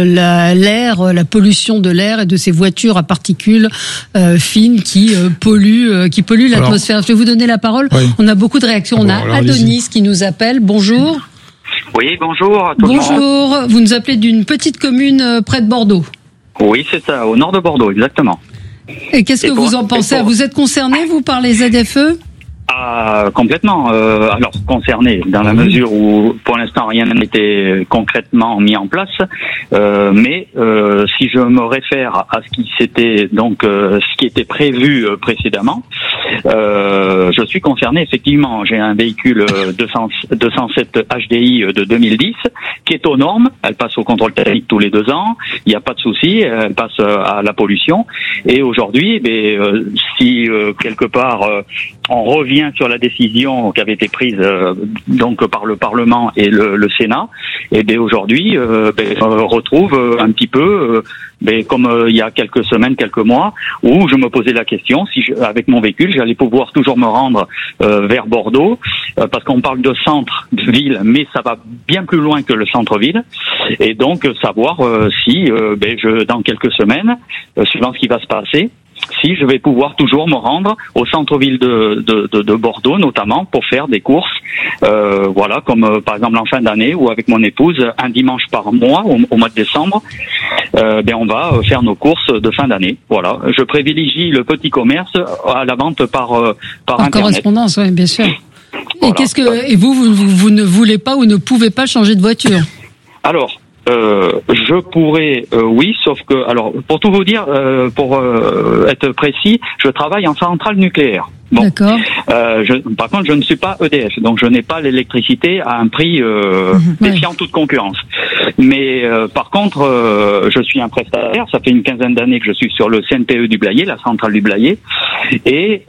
C: l'air, la pollution de l'air et de ces voitures à particules fines qui polluent l'atmosphère. Je vais vous donner la parole. Oui. On a beaucoup de réactions. On a Adonis qui nous appelle. Bonjour.
K: Oui, bonjour à tout le monde.
C: Bonjour. Vous nous appelez d'une petite commune près de Bordeaux.
K: Oui, c'est ça, au nord de Bordeaux, exactement.
C: Et qu'est-ce que vous en pensez ? Vous êtes concerné, vous, par les ZFE ?
K: Complètement. Alors concerné dans la mesure où pour l'instant rien n'a été concrètement mis en place. Mais si je me réfère à ce qui s'était ce qui était prévu précédemment, je suis concerné effectivement. J'ai un véhicule 207 HDI de 2010 qui est aux normes. Elle passe au contrôle technique tous les 2 ans. Il n'y a pas de souci. Elle passe à la pollution. Et aujourd'hui, si quelque part on revient sur la décision qui avait été prise par le Parlement et le Sénat, et bien aujourd'hui on retrouve un petit peu comme il y a quelques semaines, quelques mois, où je me posais la question si avec mon véhicule j'allais pouvoir toujours me rendre vers Bordeaux, parce qu'on parle de centre-ville, mais ça va bien plus loin que le centre-ville, et donc savoir si dans quelques semaines, suivant ce qui va se passer, si je vais pouvoir toujours me rendre au centre-ville de Bordeaux, notamment pour faire des courses, comme par exemple en fin d'année, ou avec mon épouse, un dimanche par mois, au mois de décembre, on va faire nos courses de fin d'année. Voilà, je privilégie le petit commerce à la vente par Internet.
C: Correspondance, oui, bien sûr. Voilà. Et vous ne voulez pas ou ne pouvez pas changer de voiture ?
K: Alors, je pourrais, oui, sauf que, alors, pour tout vous dire, pour être précis, je travaille en centrale nucléaire. Bon.
C: D'accord.
K: Par contre, je ne suis pas EDF, donc je n'ai pas l'électricité à un prix défiant toute concurrence. Mais par contre, je suis un prestataire. Ça fait une quinzaine d'années que je suis sur le CNPE du Blayais, la centrale du Blayais, et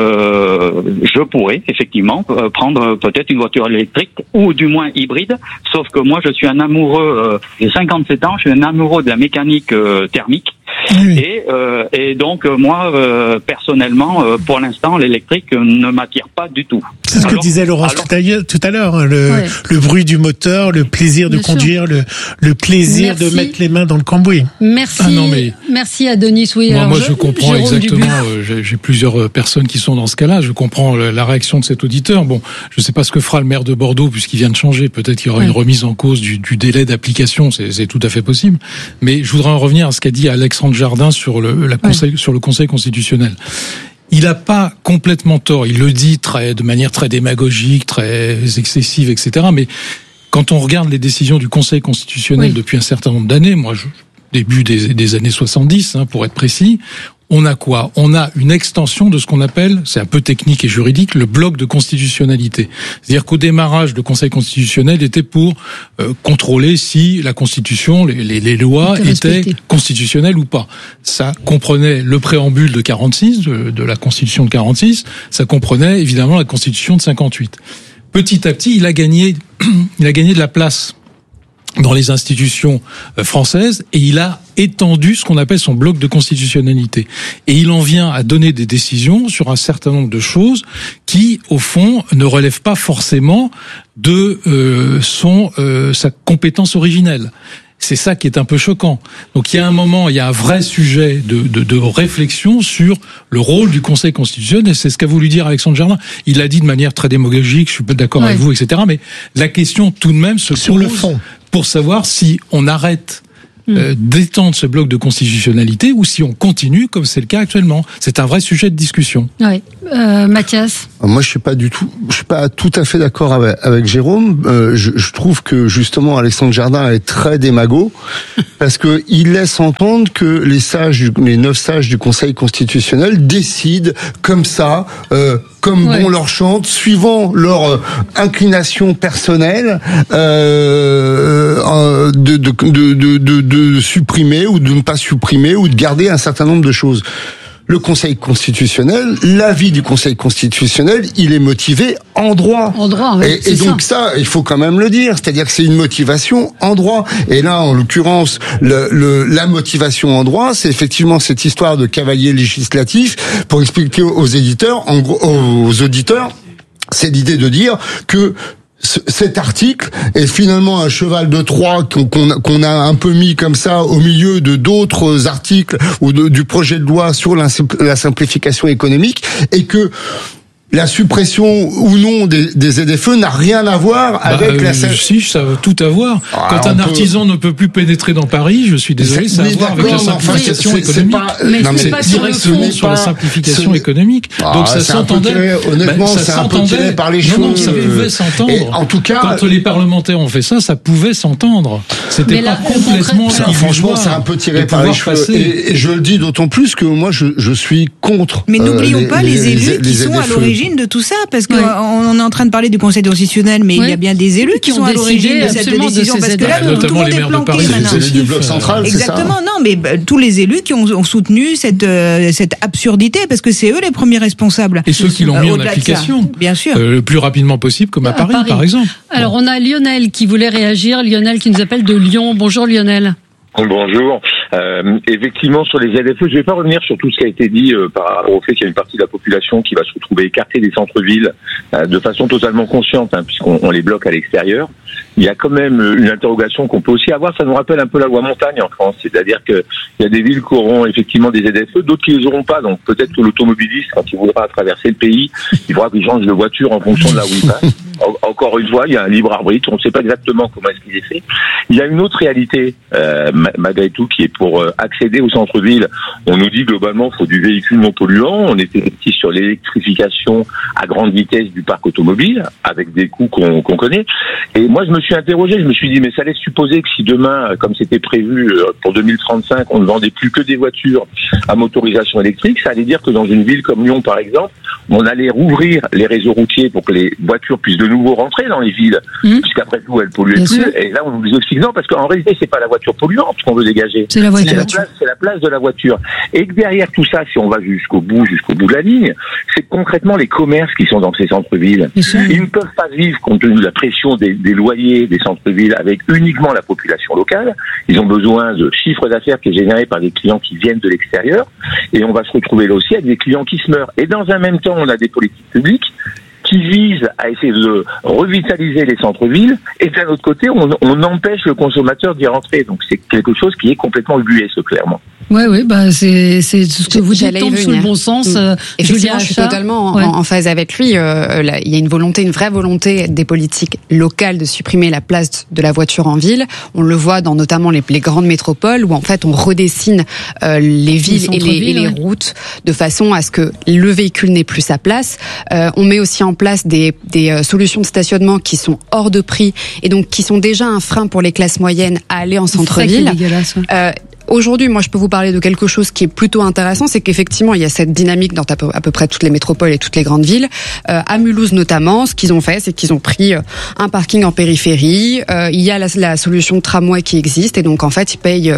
K: je pourrais effectivement prendre peut-être une voiture électrique ou du moins hybride. Sauf que moi, je suis un amoureux. J'ai 57 ans. Je suis un amoureux de la mécanique thermique. Et donc moi personnellement, pour l'instant, l'électrique ne m'attire pas du tout.
F: C'est ce que disait Laurence tout à l'heure, le bruit du moteur, le plaisir de conduire, le plaisir de mettre les mains dans le cambouis.
C: Merci. Merci à Denis. Oui,
E: moi je comprends exactement. J'ai plusieurs personnes qui sont dans ce cas-là. Je comprends la réaction de cet auditeur. Bon, je ne sais pas ce que fera le maire de Bordeaux puisqu'il vient de changer. Peut-être qu'il y aura une remise en cause du délai d'application. C'est tout à fait possible. Mais je voudrais en revenir à ce qu'a dit Alexandre Jardin sur le Conseil constitutionnel. Il n'a pas complètement tort. Il le dit de manière très démagogique, très excessive, etc. Mais quand on regarde les décisions du Conseil constitutionnel depuis un certain nombre d'années, début des années 70, pour être précis, on a quoi ? On a une extension de ce qu'on appelle, c'est un peu technique et juridique, le bloc de constitutionnalité. C'est-à-dire qu'au démarrage, le Conseil constitutionnel était pour contrôler si la Constitution, les lois étaient constitutionnelles ou pas. Ça comprenait le préambule de 46, de la Constitution de 46, ça comprenait évidemment la Constitution de 58. Petit à petit, il a gagné de la place dans les institutions françaises et il a étendu ce qu'on appelle son bloc de constitutionnalité. Et il en vient à donner des décisions sur un certain nombre de choses qui, au fond, ne relèvent pas forcément de sa compétence originelle. C'est ça qui est un peu choquant. Donc il y a un moment, il y a un vrai sujet de réflexion sur le rôle du Conseil constitutionnel, et c'est ce qu'a voulu dire Alexandre Jardin. Il l'a dit de manière très démagogique, je suis pas d'accord avec vous, etc. Mais la question tout de même se pose le fond pour savoir si on arrête d'étendre ce bloc de constitutionnalité ou si on continue comme c'est le cas actuellement. C'est un vrai sujet de discussion.
C: Oui. Mathias.
L: Moi, je suis pas tout à fait d'accord avec Jérôme. Je trouve que justement Alexandre Jardin est très démago parce que il laisse entendre que les 9 sages du Conseil constitutionnel décident comme ça, comme bon leur chante, suivant leur inclination personnelle, de supprimer ou de ne pas supprimer ou de garder un certain nombre de choses. Le Conseil constitutionnel, l'avis du Conseil constitutionnel, il est motivé en droit.
C: En droit, oui,
L: et donc ça, il faut quand même le dire. C'est-à-dire que c'est une motivation en droit. Et là, en l'occurrence, la motivation en droit, c'est effectivement cette histoire de cavalier législatif pour expliquer aux éditeurs, en gros, aux auditeurs, c'est l'idée de dire que cet article est finalement un cheval de Troie qu'on a un peu mis comme ça au milieu de d'autres articles ou du projet de loi sur la simplification économique, et que la suppression ou non des ZFE n'a rien à voir avec
E: Si, ça a tout à voir. Quand un artisan ne peut plus pénétrer dans Paris, je suis désolé, ça a à voir avec la simplification économique.
C: C'est pas
E: directement sur la simplification économique. Donc ça s'entendait.
L: Honnêtement, c'est un peu tiré par les cheveux.
E: Non, ça pouvait s'entendre.
L: En tout cas,
E: quand les parlementaires ont fait ça pouvait s'entendre. C'était pas complètement.
L: Franchement, c'est un peu tiré par les cheveux. Et je le dis d'autant plus que moi, je suis contre.
J: Mais n'oublions pas les élus qui sont à l'origine de tout ça, parce qu'on est en train de parler du Conseil constitutionnel, mais il y a bien des élus qui sont à l'origine de cette décision, parce que là, tout le monde est planqué maintenant.
L: Les élus du bloc central,
J: exactement, non, mais tous les élus qui ont soutenu cette absurdité, parce que c'est eux les premiers responsables.
E: Et ceux qui l'ont mis en application,
J: bien sûr,
E: le plus rapidement possible, comme à Paris, par exemple.
C: Alors, on a Lionel qui voulait réagir, Lionel qui nous appelle de Lyon. Bonjour Lionel.
M: Bonjour. Effectivement, sur les ZFE, je ne vais pas revenir sur tout ce qui a été dit par rapport au fait qu'il y a une partie de la population qui va se retrouver écartée des centres-villes de façon totalement consciente, puisqu'on les bloque à l'extérieur. Il y a quand même une interrogation qu'on peut aussi avoir. Ça nous rappelle un peu la loi montagne en France, c'est-à-dire que il y a des villes qui auront effectivement des ZFE, d'autres qui les auront pas. Donc peut-être que l'automobiliste, quand il voudra traverser le pays, il faudra qu'il change de voiture en fonction de là où il passe. Encore une fois, il y a un libre arbitre. On ne sait pas exactement comment est-ce qu'il est fait. Il y a une autre réalité, malgré tout, qui est pour accéder au centre-ville. On nous dit globalement qu'il faut du véhicule non polluant. On était parti sur l'électrification à grande vitesse du parc automobile, avec des coûts qu'on connaît. Et moi, je me suis interrogé, je me suis dit, mais ça laisse supposer que si demain, comme c'était prévu pour 2035, on ne vendait plus que des voitures à motorisation électrique, ça allait dire que dans une ville comme Lyon, par exemple, on allait rouvrir les réseaux routiers pour que les voitures puissent de nouveau rentrer dans les villes, puisqu'après tout, elles polluaient
C: Bien
M: plus.
C: sûr.
M: Et là, on nous explique non, parce qu'en réalité, c'est pas la voiture polluante qu'on veut dégager.
C: C'est la voiture.
M: C'est la place de la voiture. Et que derrière tout ça, si on va jusqu'au bout de la ligne, c'est concrètement les commerces qui sont dans ces centres-villes. Ils ne peuvent pas vivre compte tenu de la pression des loyers des centres-villes avec uniquement la population locale. Ils ont besoin de chiffre d'affaires qui est généré par des clients qui viennent de l'extérieur. Et on va se retrouver là aussi avec des clients qui se meurent. Et dans un même temps, on a des politiques publiques qui visent à essayer de revitaliser les centres-villes, et d'un autre côté, on empêche le consommateur d'y rentrer. Donc c'est quelque chose qui est complètement ubuesque, clairement.
C: Oui, bah c'est ce que vous dites, tombe sous le bon sens.
D: Effectivement, je suis totalement en phase avec lui. Il y a une vraie volonté des politiques locales de supprimer la place de la voiture en ville. On le voit dans notamment les grandes métropoles où en fait on redessine les villes et les routes de façon à ce que le véhicule n'ait plus sa place. On met aussi en place des solutions de stationnement qui sont hors de prix et donc qui sont déjà un frein pour les classes moyennes à aller en centre-ville. Aujourd'hui, moi, je peux vous parler de quelque chose qui est plutôt intéressant, c'est qu'effectivement, il y a cette dynamique dans à peu près toutes les métropoles et toutes les grandes villes. À Mulhouse notamment, ce qu'ils ont fait, c'est qu'ils ont pris un parking en périphérie. Il y a la solution de tramway qui existe, et donc en fait, ils payent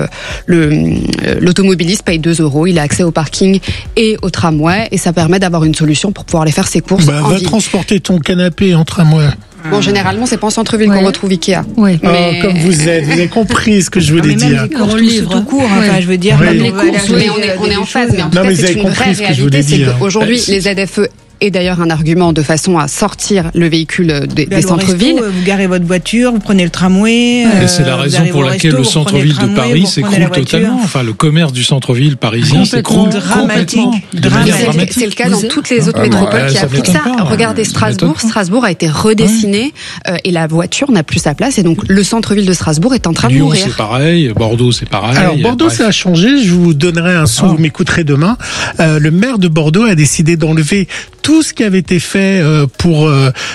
D: l'automobiliste paye 2 €. Il a accès au parking et au tramway, et ça permet d'avoir une solution pour pouvoir aller faire ses courses.
F: Va transporter ton canapé en tramway.
D: Bon, généralement, c'est pas en centre-ville qu'on retrouve Ikea.
C: Oui.
D: Mais...
F: comme vous avez compris ce que je voulais dire.
J: Les courses tout court, enfin, je veux dire,
D: les courses, mais on est en phase. Mais en tout cas, c'est une vraie réalité, c'est qu'aujourd'hui, les ZFE est d'ailleurs un argument de façon à sortir le véhicule des centres-villes.
J: Vous garez votre voiture, vous prenez le tramway.
E: Et c'est la raison pour laquelle le centre-ville de Paris s'écroule totalement. Enfin, le commerce du centre-ville parisien s'écroule complètement.
D: C'est le cas dans toutes les autres métropoles qui appliquent ça. Regardez Strasbourg. Strasbourg a été redessiné et la voiture n'a plus sa place. Et donc, le centre-ville de Strasbourg est en train de mourir.
E: Lyon, c'est pareil. Bordeaux, c'est pareil.
F: Alors, Bordeaux, ça a changé. Je vous donnerai un son, vous m'écouterez demain. Le maire de Bordeaux a décidé d'enlever tout ce qui avait été fait pour,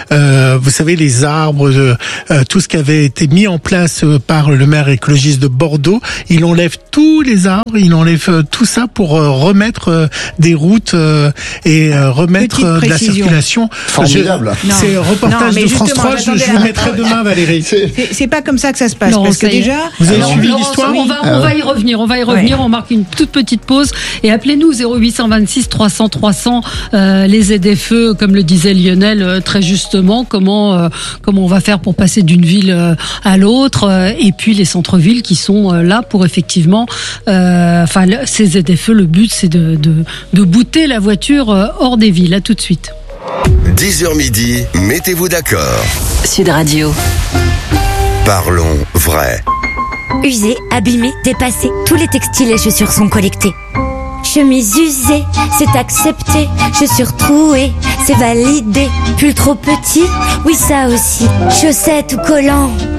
F: vous savez, les arbres, tout ce qui avait été mis en place par le maire écologiste de Bordeaux. Il enlève tous les arbres, il enlève tout ça pour remettre des routes et remettre de la circulation.
L: Formidable.
F: C'est un reportage de France 3, je vous mettrai demain, Valérie.
J: C'est pas comme ça que ça se passe, parce que déjà...
F: Vous avez suivi l'histoire?
C: On va y revenir, on marque une toute petite pause, et appelez-nous 0826 300 300, les ZFE, comme le disait Lionel très justement, comment on va faire pour passer d'une ville à l'autre, et puis les centres-villes qui sont là pour effectivement, ces ZFE, le but c'est de booter la voiture hors des villes. À tout de suite.
B: 10h midi, mettez-vous d'accord.
A: Sud Radio.
B: Parlons vrai.
N: Usés, abîmés, dépassés, tous les textiles et chaussures sont collectés. Chemise usée, c'est accepté. Chaussures trouées, c'est validé. Pull trop petit, oui ça aussi. Chaussettes ou collants,